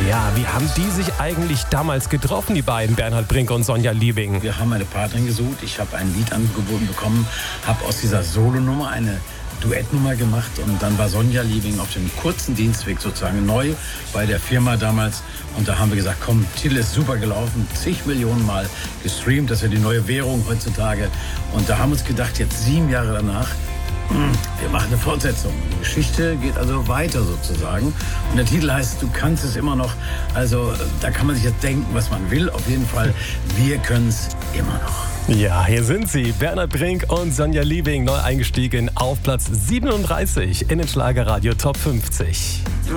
Ja, wie haben die sich eigentlich damals getroffen, die beiden, Bernhard Brink und Sonja Liebing? Wir haben eine Partnerin gesucht, ich habe ein Lied angeboten bekommen, habe aus dieser Solonummer eine Duettnummer gemacht und dann war Sonja Liebing auf dem kurzen Dienstweg sozusagen neu bei der Firma damals und da haben wir gesagt, komm, Titel ist super gelaufen, zig Millionen Mal gestreamt, das ist ja die neue Währung heutzutage und da haben wir uns gedacht, jetzt 7 Jahre danach, wir machen eine Fortsetzung. Die Geschichte geht also weiter sozusagen und der Titel heißt, du kannst es immer noch, also da kann man sich jetzt denken, was man will, auf jeden Fall, wir können es immer noch. Ja, hier sind sie, Bernhard Brink und Sonja Liebing, neu eingestiegen auf Platz 37 in den Schlagerradio Top 50.